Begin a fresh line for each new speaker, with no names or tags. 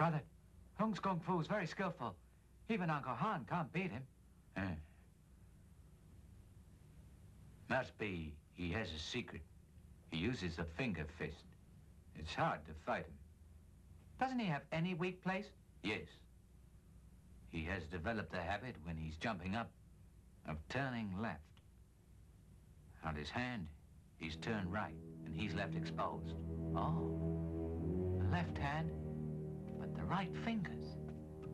Brother, Hung's Kung Fu is very skillful. Even Uncle Han can't beat him.
Must be he has a secret. He uses a finger fist. It's hard to fight him.
Doesn't he have any weak place?
Yes. He has developed the habit when he's jumping up of turning left. On his hand, he's turned right, and he's left exposed.
Oh, the left hand, but the right finger.